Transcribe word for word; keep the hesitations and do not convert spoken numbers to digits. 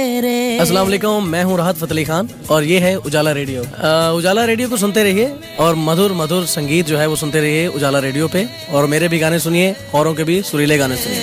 अस्सलाम वालेकुम, मैं हूँ राहत फ़तेह अली खान और ये है उजाला रेडियो। आ, उजाला रेडियो को सुनते रहिए और मधुर मधुर संगीत जो है वो सुनते रहिए उजाला रेडियो पे। और मेरे भी गाने सुनिए, औरों के भी सुरीले गाने सुनिए।